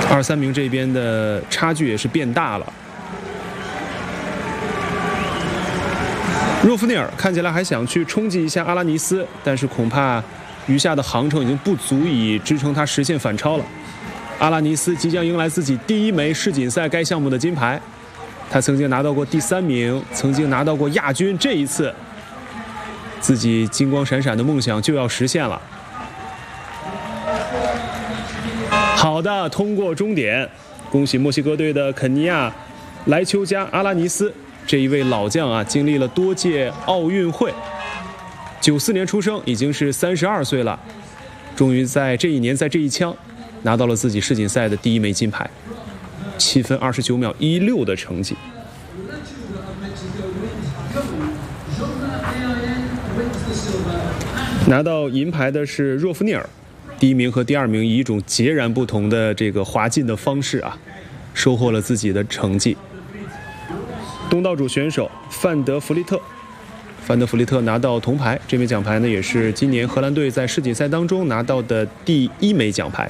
2、3名这边的差距也是变大了。若夫内尔看起来还想去冲击一下阿拉尼斯，但是恐怕余下的航程已经不足以支撑他实现反超了。阿拉尼斯即将迎来自己第1枚世锦赛该项目的金牌，他曾经拿到过第3名，曾经拿到过亚军，这一次自己金光闪闪的梦想就要实现了。好的，通过终点，恭喜墨西哥队的肯尼亚莱丘加阿拉尼斯。这一位老将啊，经历了多届奥运会，94年出生，已经是32岁了，终于在这一年，在这一枪拿到了自己世锦赛的第1枚金牌，7分29秒16的成绩。拿到银牌的是若夫涅尔，第1名和第2名以一种截然不同的这个滑进的方式啊，收获了自己的成绩。东道主选手范德弗利特拿到铜牌，这枚奖牌呢也是今年荷兰队在世锦赛当中拿到的第1枚奖牌。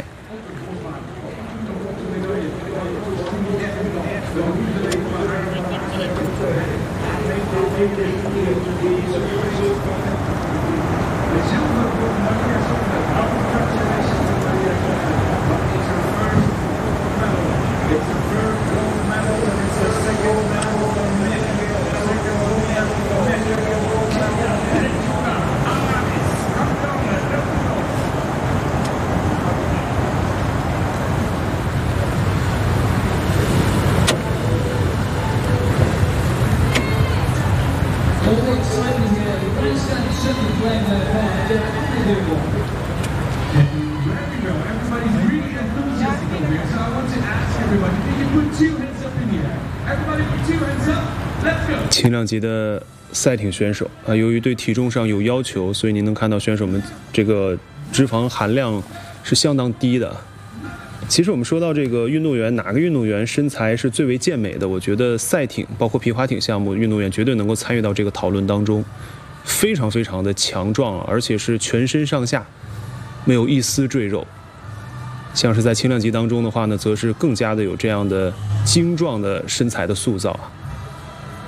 轻量级的赛艇选手啊，由于对体重上有要求，所以您能看到选手们这个脂肪含量是相当低的。其实我们说到这个运动员，哪个运动员身材是最为健美的？我觉得赛艇包括皮划艇项目运动员绝对能够参与到这个讨论当中，非常非常的强壮，而且是全身上下没有一丝赘肉。像是在轻量级当中的话呢，则是更加的有这样的精壮的身材的塑造啊。